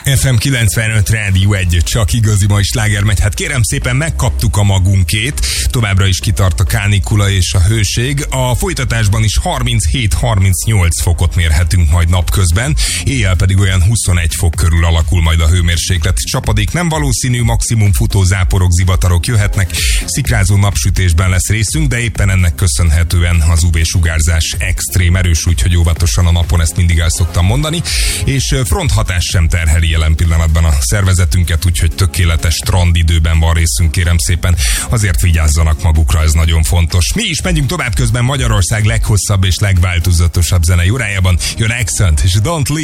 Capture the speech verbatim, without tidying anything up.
ef em kilencvenöt Rádió egy, csak igazi mai sláger megy. Hát kérem szépen, megkaptuk a magunkét, továbbra is kitart a kánikula és a hőség. A folytatásban is harminchét harmincnyolc fokot mérhetünk majd napközben, éjjel pedig olyan huszonegy fok körül alakul majd a hőmérséklet. Csapadék nem valószínű, maximum futó záporok, zivatarok jöhetnek, szikrázó napsütésben lesz részünk, de éppen ennek köszönhetően az ú vé-sugárzás extrém erős, úgyhogy óvatosan a napon, ezt mindig el szoktam mondani, és fronthatás sem terheli jelen pillanatban a szervezetünket, úgyhogy tökéletes strandidőben van részünk, kérem szépen. Azért vigyázzanak magukra, ez nagyon fontos. Mi is megyünk tovább, közben Magyarország leghosszabb és legváltozatosabb zenei órájában. Jön Accent és Don't Leave.